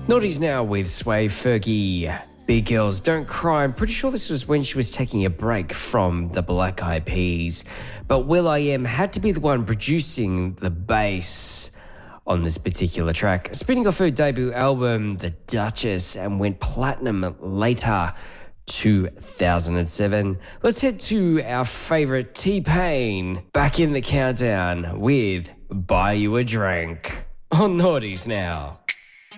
Naughty's now with Sway Fergie. Big Girls Don't Cry. I'm pretty sure this was when she was taking a break from the Black Eyed Peas. But will.i.am had to be the one producing the bass on this particular track. Spinning off her debut album, The Duchess, and went platinum later, 2007. Let's head to our favourite T-Pain back in the countdown with Buy You a Drink on Naughty's now.